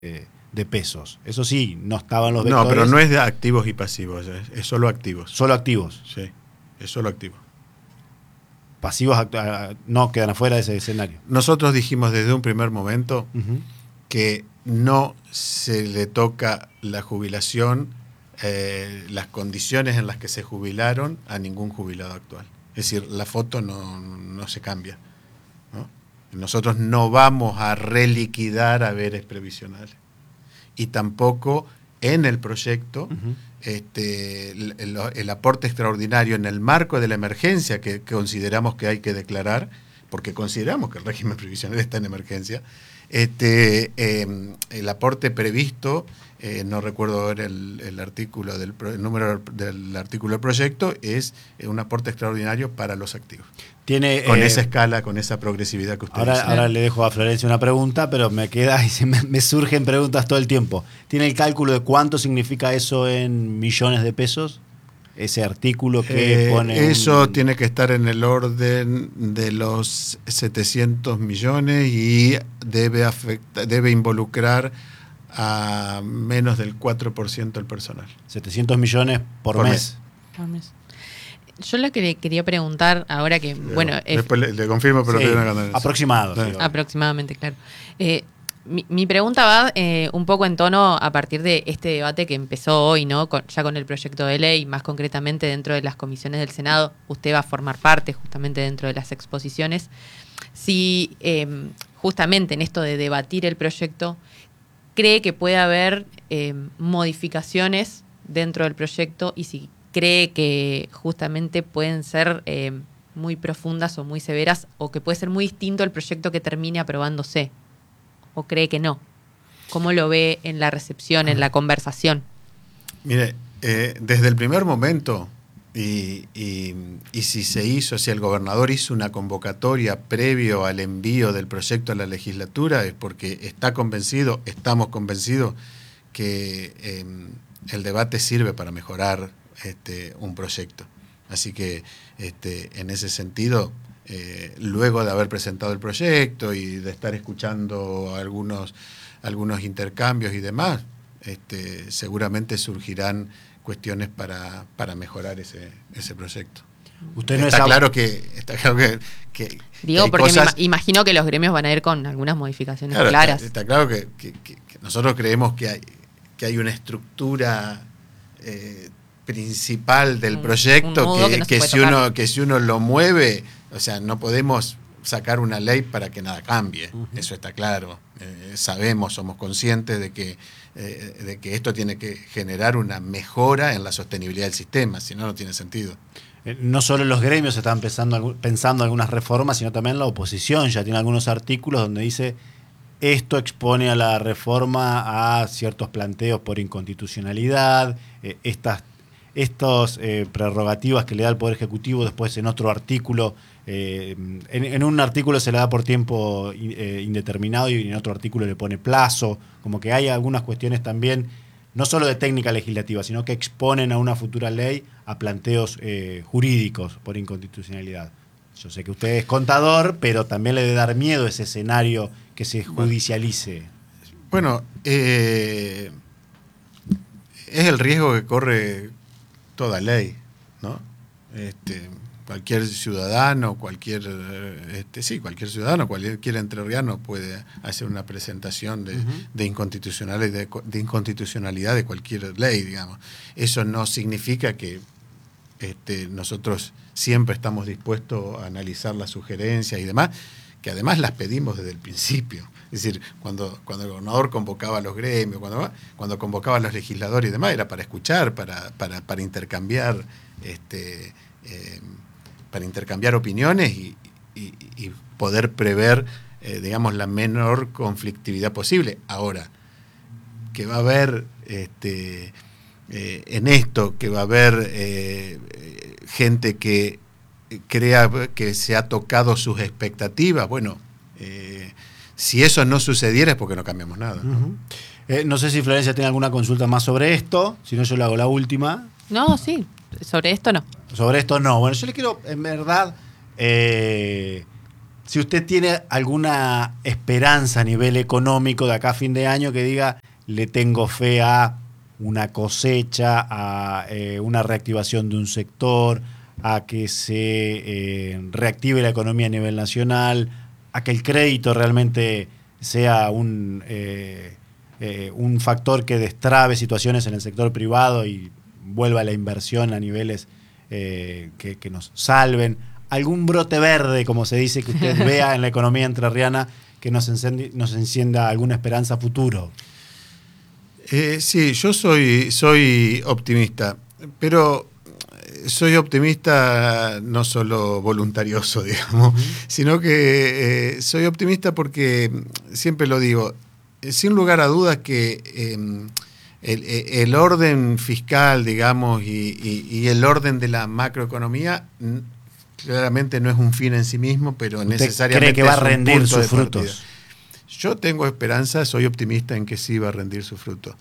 de pesos. Eso sí, no estaban los vectores. No, pero no es de activos y pasivos, es solo activos. Solo activos. Sí, es solo activos. Pasivos no quedan afuera de ese escenario. Nosotros dijimos desde un primer momento que no se le toca la jubilación, las condiciones en las que se jubilaron a ningún jubilado actual. Es decir, la foto no se cambia, ¿no? Nosotros no vamos a reliquidar haberes previsionales. Y tampoco en el proyecto el aporte extraordinario en el marco de la emergencia que consideramos que hay que declarar, porque consideramos que el régimen previsional está en emergencia, el aporte previsto, no recuerdo ahora el artículo el número del artículo del proyecto, es un aporte extraordinario para los activos. Con esa escala, con esa progresividad que usted dice. Ahora le dejo a Florencia una pregunta, pero me queda y me surgen preguntas todo el tiempo. ¿Tiene el cálculo de cuánto significa eso en millones de pesos? Ese artículo que pone... Eso tiene que estar en el orden de los 700 millones y debe involucrar a menos del 4% del personal. 700 millones por mes. Por mes. Yo lo que le quería preguntar ahora que, bueno... Después le confirmo, pero sí, te voy a ganar eso. Aproximado. Sí. Aproximadamente, claro. Mi pregunta va un poco en tono a partir de este debate que empezó hoy, ¿no? Ya con el proyecto de ley, más concretamente dentro de las comisiones del Senado. Usted va a formar parte justamente dentro de las exposiciones. Si justamente en esto de debatir el proyecto, cree que puede haber modificaciones dentro del proyecto y si cree que justamente pueden ser muy profundas o muy severas o que puede ser muy distinto el proyecto que termine aprobándose. ¿O cree que no? ¿Cómo lo ve en la recepción, en la conversación? Mire, desde el primer momento, y si se hizo, si el gobernador hizo una convocatoria previo al envío del proyecto a la legislatura, es porque estamos convencidos que el debate sirve para mejorar un proyecto. Así que en ese sentido... luego de haber presentado el proyecto y de estar escuchando algunos intercambios y demás, seguramente surgirán cuestiones para mejorar ese proyecto. Usted no está claro que digo, que porque cosas, me imagino que los gremios van a ir con algunas modificaciones claro, claras. Está claro que nosotros creemos que hay una estructura principal del proyecto que si uno lo mueve, o sea, no podemos sacar una ley para que nada cambie. Eso está claro. Somos conscientes de que esto tiene que generar una mejora en la sostenibilidad del sistema, si no, no tiene sentido. No solo los gremios están pensando algunas reformas, sino también la oposición ya tiene algunos artículos donde dice esto expone a la reforma a ciertos planteos por inconstitucionalidad, estas prerrogativas que le da el Poder Ejecutivo, después en otro artículo, en un artículo se le da por tiempo indeterminado y en otro artículo le pone plazo, como que hay algunas cuestiones también, no solo de técnica legislativa, sino que exponen a una futura ley a planteos jurídicos por inconstitucionalidad. Yo sé que usted es contador, pero también le debe dar miedo ese escenario que se judicialice. Bueno, es el riesgo que corre toda ley, ¿no? Cualquier ciudadano, cualquier ciudadano, cualquier entrerriano puede hacer una presentación de inconstitucionalidad de cualquier ley, digamos. Eso no significa que nosotros siempre estamos dispuestos a analizar las sugerencias y demás, que además las pedimos desde el principio. Es decir, cuando el gobernador convocaba a los gremios, cuando convocaba a los legisladores y demás, era para escuchar, para intercambiar opiniones y poder prever, digamos, la menor conflictividad posible. Ahora, que va a haber en esto, que va a haber gente que crea que se ha tocado sus expectativas, bueno, si eso no sucediera es porque no cambiamos nada, ¿no? No sé si Florencia tiene alguna consulta más sobre esto, si no yo le hago la última. No, sí, sobre esto no. Sobre esto no. Bueno, yo le quiero, en verdad, si usted tiene alguna esperanza a nivel económico de acá a fin de año que diga, le tengo fe a una cosecha, a una reactivación de un sector, a que se reactive la economía a nivel nacional, a que el crédito realmente sea un factor que destrabe situaciones en el sector privado y vuelva la inversión a niveles que nos salven. Algún brote verde, como se dice, que usted vea en la economía entrerriana que nos encienda alguna esperanza futuro. Sí, yo soy optimista, pero soy optimista no solo voluntarioso, digamos, sino que soy optimista porque, siempre lo digo, sin lugar a dudas que el orden fiscal, digamos, y el orden de la macroeconomía claramente no es un fin en sí mismo, pero necesariamente cree que va a es un rendir punto de sus frutos. partida. Yo tengo esperanza, soy optimista en que sí va a rendir su fruto.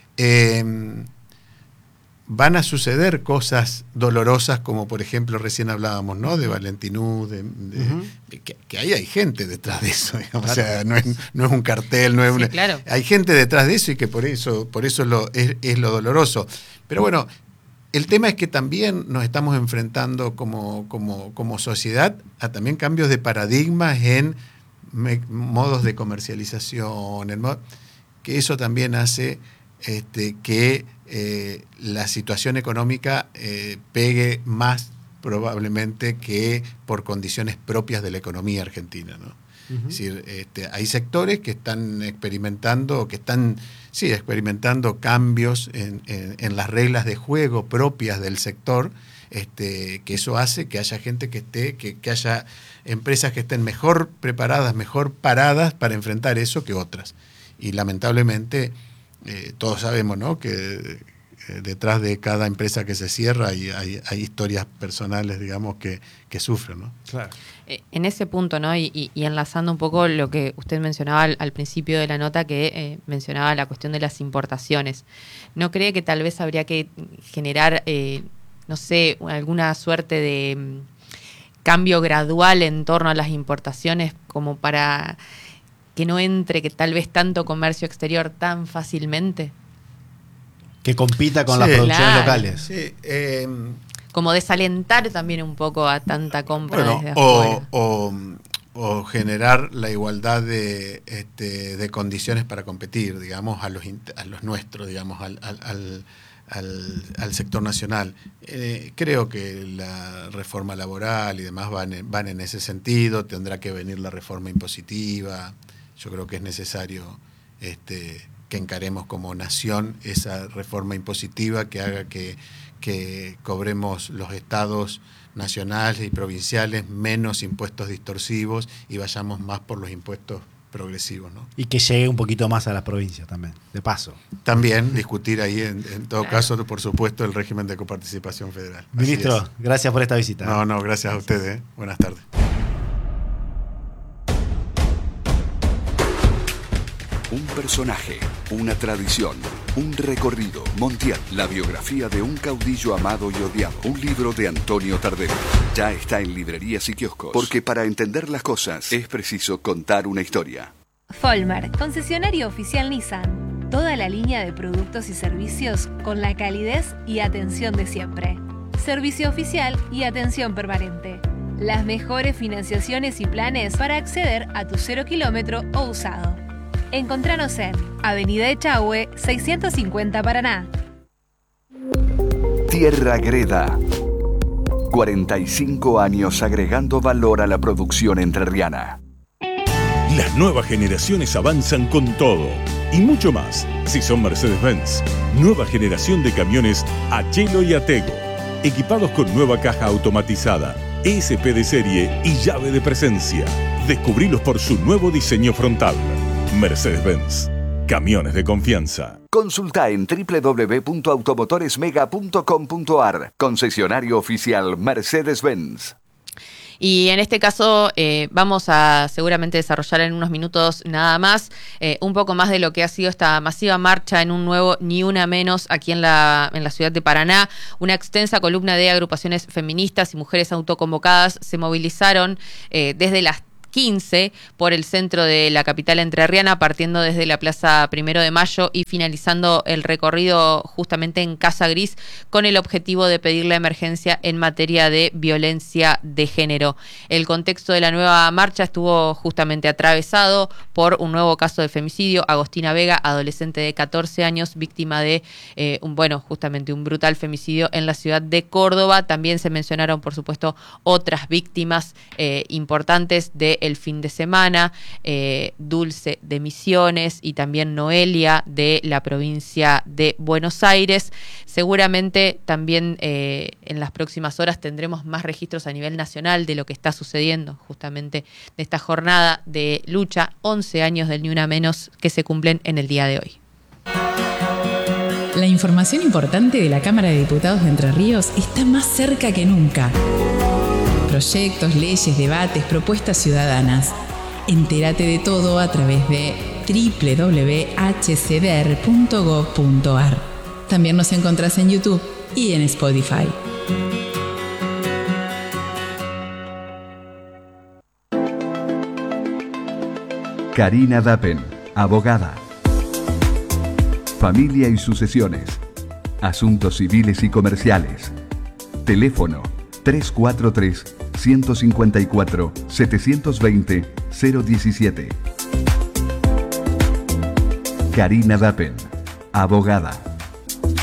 Van a suceder cosas dolorosas, como por ejemplo recién hablábamos, ¿no? De Valentinú, que ahí hay gente detrás de eso, digamos. Claro. O sea, no es un cartel, no es sí, claro. Hay gente detrás de eso y que por eso es lo doloroso. Pero bueno, el tema es que también nos estamos enfrentando como sociedad a también cambios de paradigmas en modos de comercialización, que eso también hace que la situación económica pegue más probablemente que por condiciones propias de la economía argentina, ¿no? Es decir, hay sectores que están experimentando cambios en las reglas de juego propias del sector, que eso hace que haya gente que haya empresas que estén mejor preparadas, mejor paradas para enfrentar eso que otras. Y lamentablemente todos sabemos, ¿no?, que detrás de cada empresa que se cierra hay historias personales, digamos, que sufren, ¿no? Claro. En ese punto, ¿no? Y enlazando un poco lo que usted mencionaba al principio de la nota, que mencionaba la cuestión de las importaciones. ¿No cree que tal vez habría que generar, no sé, alguna suerte de cambio gradual en torno a las importaciones, como para que no entre que tal vez tanto comercio exterior tan fácilmente? Que compita con las producciones locales. Sí, como desalentar también un poco a tanta compra desde afuera. afuera. O generar la igualdad de condiciones para competir, digamos, a los nuestros, digamos, al sector nacional. Creo que la reforma laboral y demás van en ese sentido. Tendrá que venir la reforma impositiva. Yo creo que es necesario que encaremos como nación esa reforma impositiva que haga que cobremos los estados nacionales y provinciales menos impuestos distorsivos y vayamos más por los impuestos progresivos, ¿no? Y que llegue un poquito más a las provincias también, de paso. También discutir ahí, en todo caso, por supuesto, el régimen de coparticipación federal. Ministro, gracias por esta visita. No, gracias a ustedes. Buenas tardes. Un personaje, una tradición, un recorrido. Montiel, la biografía de un caudillo amado y odiado. Un libro de Antonio Tardero. Ya está en librerías y kioscos. Porque para entender las cosas es preciso contar una historia. Folmar, concesionario oficial Nissan. Toda la línea de productos y servicios con la calidez y atención de siempre. Servicio oficial y atención permanente. Las mejores financiaciones y planes para acceder a tu 0 kilómetro o usado. Encontranos en Avenida Echagüe, 650 Paraná. Tierra Greda. 45 años agregando valor a la producción entrerriana. Las nuevas generaciones avanzan con todo y mucho más. Si son Mercedes-Benz, nueva generación de camiones Achelo y Atego, equipados con nueva caja automatizada, ESP de serie y llave de presencia. Descubrilos por su nuevo diseño frontal. Mercedes-Benz. Camiones de confianza. Consulta en www.automotoresmega.com.ar. Concesionario oficial Mercedes-Benz. Y en este caso vamos a seguramente desarrollar en unos minutos nada más un poco más de lo que ha sido esta masiva marcha en un nuevo Ni Una Menos aquí en la ciudad de Paraná. Una extensa columna de agrupaciones feministas y mujeres autoconvocadas se movilizaron desde las 15 por el centro de la capital entrerriana, partiendo desde la Plaza 1 de Mayo y finalizando el recorrido justamente en Casa Gris, con el objetivo de pedir la emergencia en materia de violencia de género. El contexto de la nueva marcha estuvo justamente atravesado por un nuevo caso de femicidio. Agostina Vega, adolescente de 14 años, víctima de justamente un brutal femicidio en la ciudad de Córdoba. También se mencionaron, por supuesto, otras víctimas importantes del fin de semana, Dulce de Misiones y también Noelia de la provincia de Buenos Aires. Seguramente también en las próximas horas tendremos más registros a nivel nacional de lo que está sucediendo justamente de esta jornada de lucha, 11 años del Ni Una Menos que se cumplen en el día de hoy. La información importante de la Cámara de Diputados de Entre Ríos está más cerca que nunca. Proyectos, leyes, debates, propuestas ciudadanas. Entérate de todo a través de www.hcdr.gov.ar. También nos encontrás en YouTube y en Spotify. Karina Dappen, abogada. Familia y sucesiones. Asuntos civiles y comerciales. Teléfono 343-154-720-017. Karina Dappen, abogada.